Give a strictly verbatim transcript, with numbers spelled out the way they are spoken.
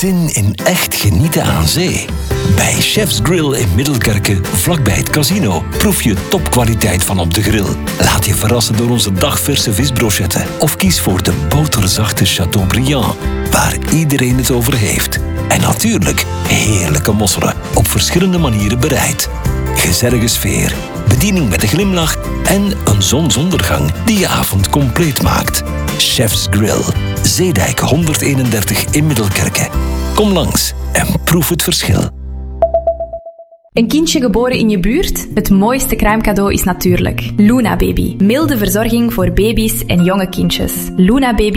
Zin in echt genieten aan zee? Bij Chef's Grill in Middelkerke, vlakbij het casino, proef je topkwaliteit van op de grill. Laat je verrassen door onze dagverse visbrochetten. Of kies voor de boterzachte Chateaubriand, waar iedereen het over heeft. En natuurlijk heerlijke mosselen, op verschillende manieren bereid. Gezellige sfeer, bediening met een glimlach en een zonsondergang die je avond compleet maakt. Chef's Grill, Zeedijk honderdeenendertig in Middelkerke. Kom langs en proef het verschil. Een kindje geboren in je buurt? Het mooiste kruimcadeau is natuurlijk Luna Baby. Milde verzorging voor baby's en jonge kindjes. Luna Baby